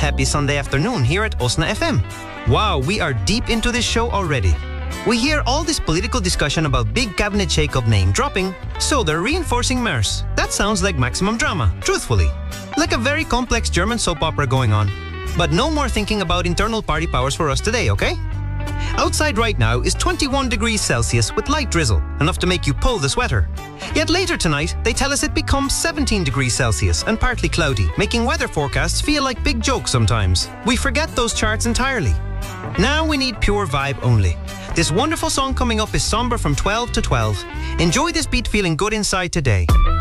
happy Sunday afternoon here at Osna FM. Wow, we are deep into this show already. We hear all this political discussion about big cabinet shake-up name dropping, so they're reinforcing MERS. That sounds like maximum drama, truthfully. Like a very complex German soap opera going on. But no more thinking about internal party powers for us today, okay? Outside right now is 21 degrees Celsius with light drizzle, enough to make you pull the sweater. Yet later tonight, they tell us it becomes 17 degrees Celsius and partly cloudy, making weather forecasts feel like big jokes sometimes. We forget those charts entirely. Now we need pure vibe only. This wonderful song coming up is Somber from 12 to 12. Enjoy this beat feeling good inside today.